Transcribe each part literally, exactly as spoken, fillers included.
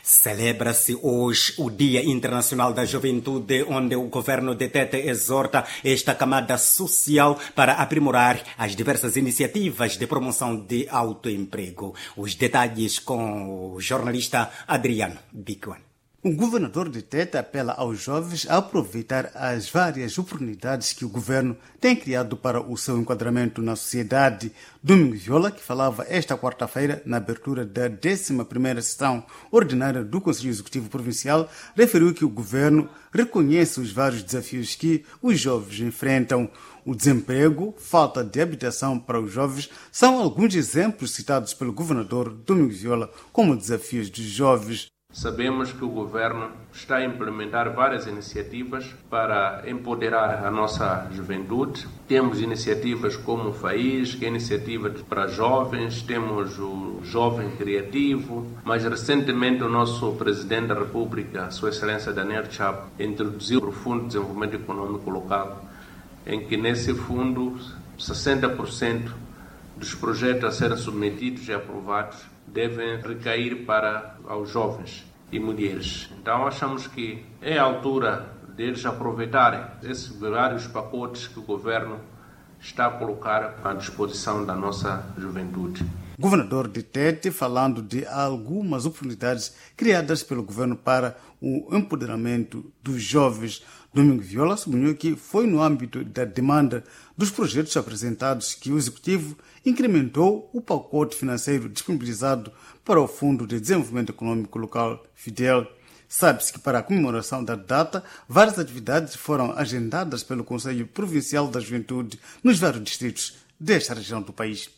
Celebra-se hoje o Dia Internacional da Juventude, onde o governo de Tete exorta esta camada social para aprimorar as diversas iniciativas de promoção de autoemprego. Os detalhes com o jornalista Adriano Bicuan. O governador de Tete apela aos jovens a aproveitar as várias oportunidades que o governo tem criado para o seu enquadramento na sociedade. Domingos Viola, que falava esta quarta-feira na abertura da décima primeira sessão ordinária do Conselho Executivo Provincial, referiu que o governo reconhece os vários desafios que os jovens enfrentam. O desemprego, falta de habitação para os jovens são alguns exemplos citados pelo governador Domingos Viola como desafios dos jovens. Sabemos que o Governo está a implementar várias iniciativas para empoderar a nossa juventude. Temos iniciativas como o FAIS, que é iniciativa para jovens, temos o Jovem Criativo. Mais recentemente, o nosso Presidente da República, Sua Excelência Daniel Chapo, introduziu o Fundo de Desenvolvimento Econômico Local, em que nesse fundo, sessenta por cento dos projetos a serem submetidos e aprovados devem recair para os jovens e mulheres. Então achamos que é a altura deles aproveitarem esses vários pacotes que o governo está a colocar à disposição da nossa juventude. Governador de Tete, falando de algumas oportunidades criadas pelo governo para o empoderamento dos jovens, Domingos Viola sublinhou que foi no âmbito da demanda dos projetos apresentados que o Executivo incrementou o pacote financeiro disponibilizado para o Fundo de Desenvolvimento Econômico Local, FIDEL. Sabe-se que para a comemoração da data, várias atividades foram agendadas pelo Conselho Provincial da Juventude nos vários distritos desta região do país.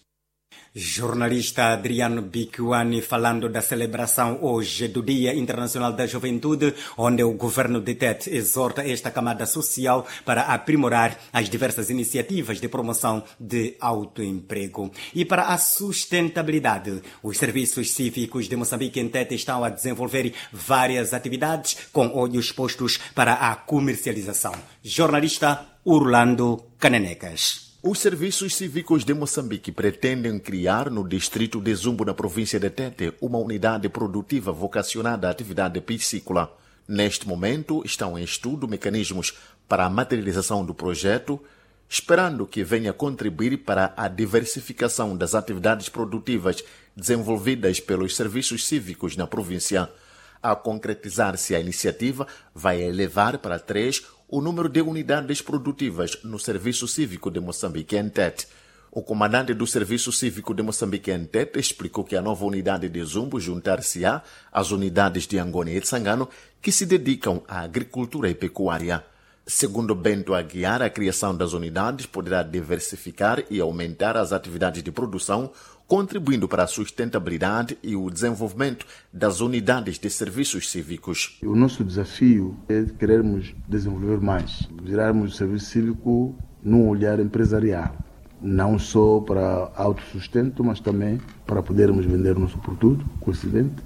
Jornalista Adriano Bicuani falando da celebração hoje do Dia Internacional da Juventude, onde o governo de Tete exorta esta camada social para aprimorar as diversas iniciativas de promoção de autoemprego. E para a sustentabilidade, os serviços cívicos de Moçambique em Tete estão a desenvolver várias atividades com olhos postos para a comercialização. Jornalista Orlando Cananecas. Os serviços cívicos de Moçambique pretendem criar no distrito de Zumbo, na província de Tete, uma unidade produtiva vocacionada à atividade piscícola. Neste momento, estão em estudo mecanismos para a materialização do projeto, esperando que venha contribuir para a diversificação das atividades produtivas desenvolvidas pelos serviços cívicos na província. A concretizar-se a iniciativa, vai elevar para três o número de unidades produtivas no Serviço Cívico de Moçambique em Tete. O comandante do Serviço Cívico de Moçambique em Tete explicou que a nova unidade de Zumbo juntar-se-á às unidades de Angônia e Tsangano que se dedicam à agricultura e pecuária. Segundo Bento Aguiar, a criação das unidades poderá diversificar e aumentar as atividades de produção, contribuindo para a sustentabilidade e o desenvolvimento das unidades de serviços cívicos. O nosso desafio é querermos desenvolver mais, virarmos o serviço cívico num olhar empresarial, não só para autossustento, mas também para podermos vender o nosso produto com excedente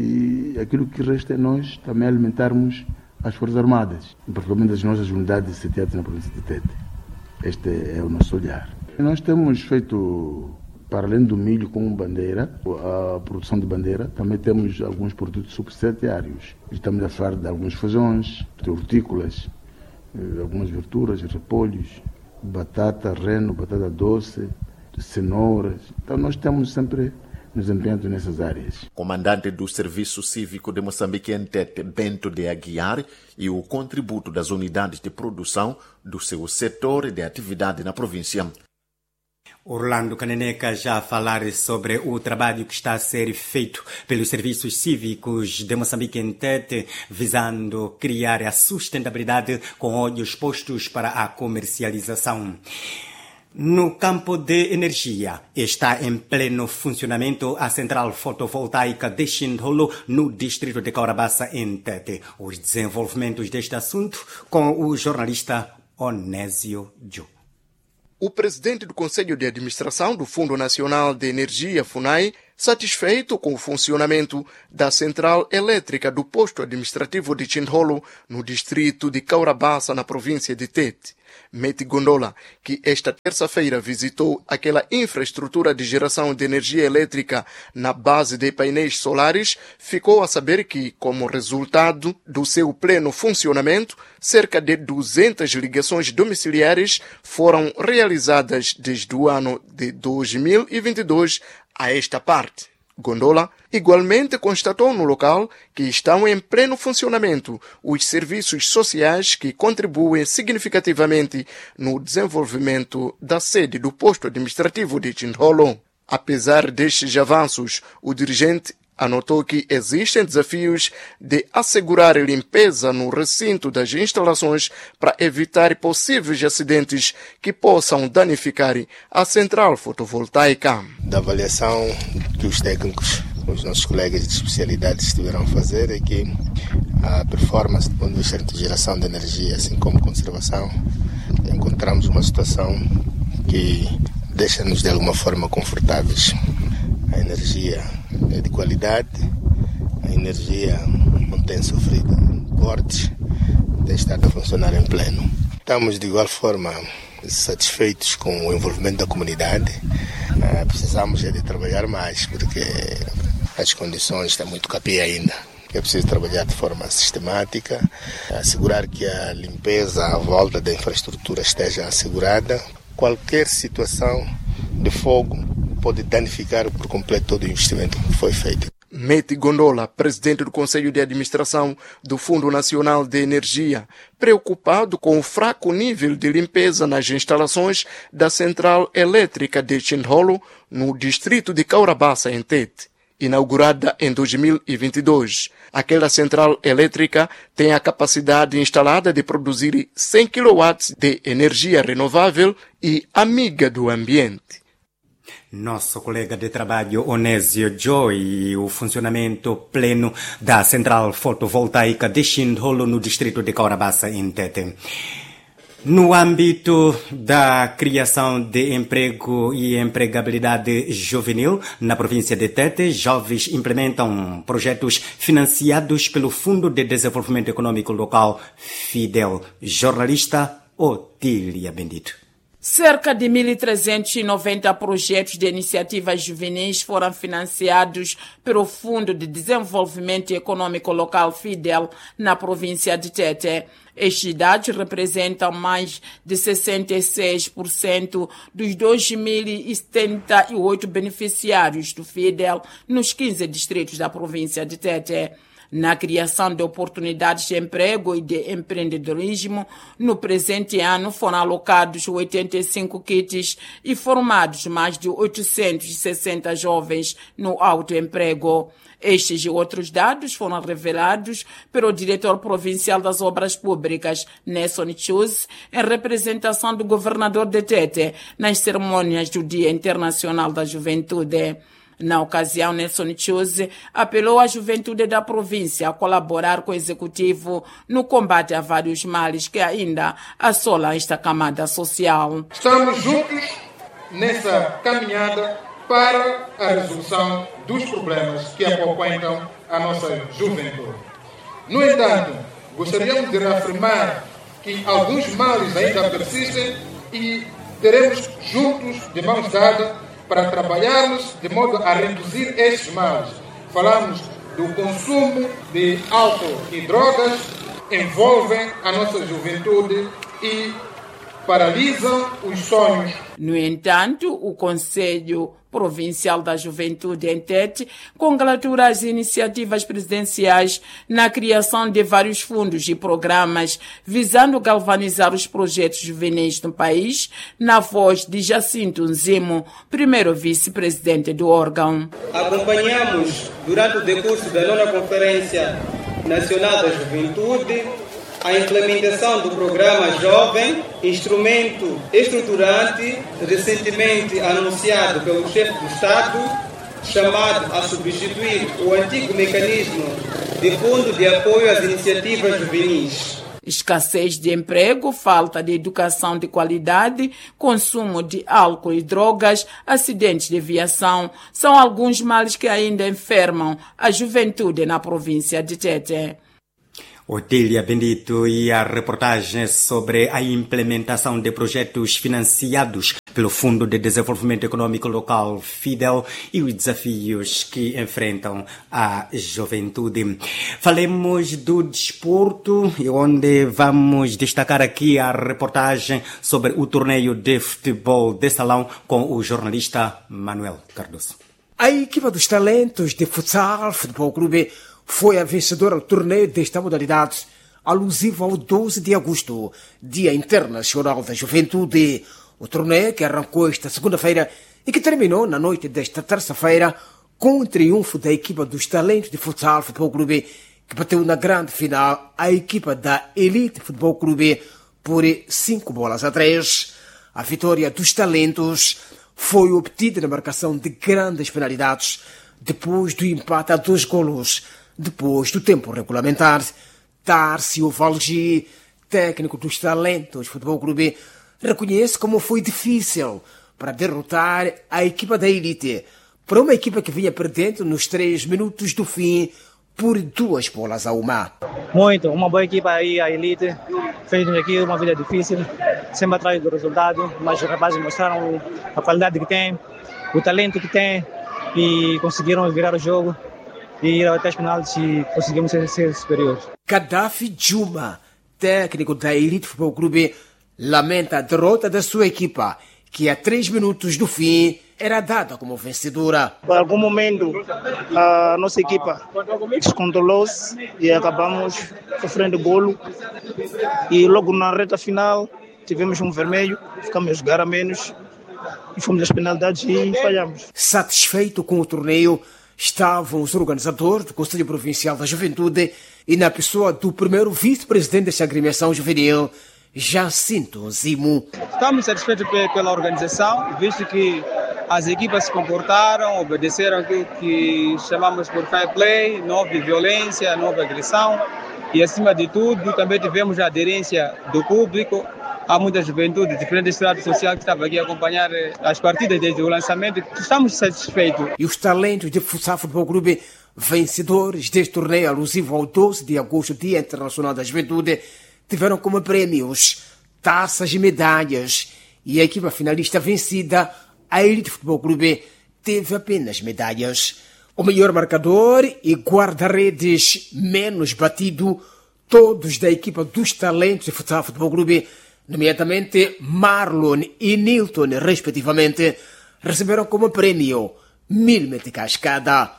e aquilo que resta é nós também alimentarmos as Forças Armadas, particularmente as nossas unidades sediadas na província de Tete. Este é o nosso olhar. Nós temos feito, para além do milho como bandeira, a produção de bandeira, também temos alguns produtos subsidiários. Estamos a falar de alguns feijões, de hortícolas, algumas verduras, repolhos, batata, reno, batata doce, cenouras. Então nós estamos sempre nos empenhando nessas áreas. Comandante do Serviço Cívico de Moçambique em Tete, Bento de Aguiar, e o contributo das unidades de produção do seu setor de atividade na província. Orlando Caneneca já a falar sobre o trabalho que está a ser feito pelos serviços cívicos de Moçambique em Tete, visando criar a sustentabilidade com olhos postos para a comercialização. No campo de energia, está em pleno funcionamento a central fotovoltaica de Xindholo, no distrito de Caurabaça, em Tete. Os desenvolvimentos deste assunto com o jornalista Onésio Ju. O presidente do Conselho de Administração do Fundo Nacional de Energia, FUNAI, satisfeito com o funcionamento da central elétrica do posto administrativo de Chindholo, no distrito de Kaurabassa, na província de Tete. Meti Gondola, que esta terça-feira visitou aquela infraestrutura de geração de energia elétrica na base de painéis solares, ficou a saber que, como resultado do seu pleno funcionamento, cerca de duzentas ligações domiciliares foram realizadas desde o ano de dois mil e vinte e dois a esta parte. Gondola igualmente constatou no local que estão em pleno funcionamento os serviços sociais que contribuem significativamente no desenvolvimento da sede do posto administrativo de Chindholo. Apesar destes avanços, o dirigente anotou que existem desafios de assegurar a limpeza no recinto das instalações para evitar possíveis acidentes que possam danificar a central fotovoltaica. Da avaliação que os técnicos, os nossos colegas de especialidade estiveram a fazer, é que a performance do ponto de vista de geração de energia, assim como conservação, encontramos uma situação que deixa-nos de alguma forma confortáveis. A energia é de qualidade, a energia não tem sofrido cortes, tem estado a funcionar em pleno. Estamos de igual forma satisfeitos com o envolvimento da comunidade. Precisamos de trabalhar mais, porque as condições estão muito capim ainda. É preciso trabalhar de forma sistemática, assegurar que a limpeza à volta da infraestrutura esteja assegurada. Qualquer situação de fogo pode danificar por completo todo o investimento que foi feito. Meti Gondola, presidente do Conselho de Administração do Fundo Nacional de Energia, preocupado com o fraco nível de limpeza nas instalações da central elétrica de Chindholo, no distrito de Kaurabassa, em Tete. Inaugurada em dois mil e vinte e dois, aquela central elétrica tem a capacidade instalada de produzir cem quilowatts de energia renovável e amiga do ambiente. Nosso colega de trabalho Onésio Joy e o funcionamento pleno da central fotovoltaica de Chindholo no distrito de Kaurabassa, em Tete. No âmbito da criação de emprego e empregabilidade juvenil na província de Tete, jovens implementam projetos financiados pelo Fundo de Desenvolvimento Econômico Local, FIDEL. Jornalista Otília Bendito. Cerca de mil trezentos e noventa projetos de iniciativas juvenis foram financiados pelo Fundo de Desenvolvimento Econômico Local FIDEL na província de Tete. Estes dados representam mais de sessenta e seis por cento dos dois mil e setenta e oito beneficiários do FIDEL nos quinze distritos da província de Tete. Na criação de oportunidades de emprego e de empreendedorismo, no presente ano foram alocados oitenta e cinco kits e formados mais de oitocentos e sessenta jovens no autoemprego. Estes e outros dados foram revelados pelo diretor provincial das obras públicas, Nelson Chus, em representação do governador de Tete, nas cerimônias do Dia Internacional da Juventude. Na ocasião, Nelson Chus apelou à juventude da província a colaborar com o executivo no combate a vários males que ainda assolam esta camada social. Estamos juntos nessa caminhada para a resolução dos problemas que apoquentam a nossa juventude. No entanto, gostaríamos de reafirmar que alguns males ainda persistem e teremos juntos, de mãos dadas, para trabalharmos de modo a reduzir estes males. Falamos do consumo de álcool e drogas, envolvem a nossa juventude e paralisam os sonhos. No entanto, o Conselho Provincial da Juventude em Tete congratula as iniciativas presidenciais na criação de vários fundos e programas visando galvanizar os projetos juvenis no país, na voz de Jacinto Nzimo, primeiro vice-presidente do órgão. Acompanhamos, durante o decurso da nona Conferência Nacional da Juventude, a implementação do Programa Jovem, instrumento estruturante recentemente anunciado pelo chefe do Estado, chamado a substituir o antigo mecanismo de Fundo de Apoio às Iniciativas Juvenis. Escassez de emprego, falta de educação de qualidade, consumo de álcool e drogas, acidentes de aviação são alguns males que ainda enfermam a juventude na província de Tete. Otília Bendito e a reportagem sobre a implementação de projetos financiados pelo Fundo de Desenvolvimento Econômico Local FIDEL e os desafios que enfrentam a juventude. Falemos do desporto, onde vamos destacar aqui a reportagem sobre o torneio de futebol de salão com o jornalista Manuel Cardoso. A equipa dos talentos de futsal Futebol Clube foi a vencedora do torneio desta modalidade, alusivo ao doze de agosto, Dia Internacional da Juventude. O torneio que arrancou esta segunda-feira e que terminou na noite desta terça-feira com o triunfo da equipa dos talentos de futsal Futebol Clube, que bateu na grande final a equipa da Elite Futebol Clube por cinco bolas a três. A vitória dos talentos foi obtida na marcação de grandes penalidades, depois do empate a dois golos. Depois do tempo regulamentar, Tárcio Valgi, técnico dos talentos Futebol Clube, reconhece como foi difícil para derrotar a equipa da Elite, para uma equipa que vinha perdendo nos três minutos do fim por duas bolas a uma. Muito, uma boa equipa aí, a Elite, fez aqui uma vida difícil, sempre atrás do resultado, mas os rapazes mostraram a qualidade que tem, o talento que tem e conseguiram virar o jogo. E ir até as penaltis e conseguimos ser, ser superiores. Gaddafi Juma, técnico da Elite Futebol Clube, lamenta a derrota da sua equipa, que a três minutos do fim era dada como vencedora. Por algum momento, a nossa equipa descontrolou-se e acabamos sofrendo golo. E logo na reta final, tivemos um vermelho, ficamos a jogar a menos e fomos às penalidades e falhamos. Satisfeito com o torneio, estavam os organizadores do Conselho Provincial da Juventude e na pessoa do primeiro vice-presidente desta agremiação juvenil, Jacinto Zimo. Estamos satisfeitos pela organização, visto que as equipas se comportaram, obedeceram aquilo que chamamos por fair play, não houve violência, não houve agressão e, acima de tudo, também tivemos a aderência do público. Há muita juventude, diferentes estratos sociais que estavam aqui a acompanhar as partidas desde o lançamento. Estamos satisfeitos. E os talentos de Futsal Futebol Clube, vencedores deste torneio alusivo ao doze de agosto, Dia Internacional da Juventude, tiveram como prêmios taças e medalhas. E a equipa finalista vencida, a Elite Futebol Clube, teve apenas medalhas. O melhor marcador e guarda-redes menos batido, todos da equipa dos talentos de Futsal Futebol Clube, nomeadamente Marlon e Nilton, respectivamente, receberam como prêmio mil meticais cada.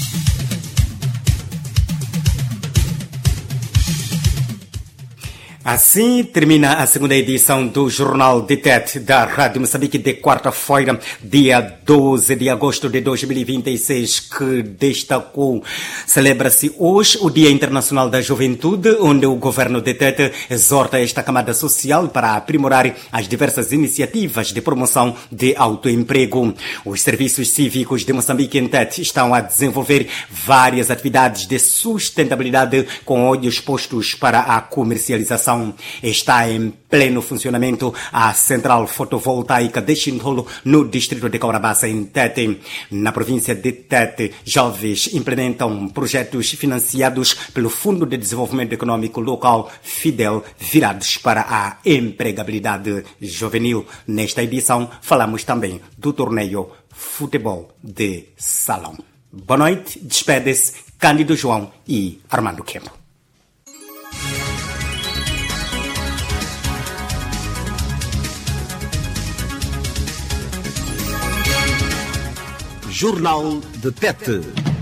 Assim termina a segunda edição do Jornal de Tete da Rádio Moçambique de quarta-feira, dia doze de agosto de dois mil e vinte e seis, que destacou. Celebra-se hoje o Dia Internacional da Juventude, onde o governo de Tete exorta esta camada social para aprimorar as diversas iniciativas de promoção de autoemprego. Os serviços cívicos de Moçambique em Tete estão a desenvolver várias atividades de sustentabilidade com olhos postos para a comercialização. Está em pleno funcionamento a central fotovoltaica de Chintolo, no distrito de Caurabassa, em Tete. Na província de Tete, jovens implementam projetos financiados pelo Fundo de Desenvolvimento Econômico Local FIDEL, virados para a empregabilidade juvenil. Nesta edição, falamos também do torneio Futebol de Salão. Boa noite, despede-se Cândido João e Armando Quembo. Jornal de Tete.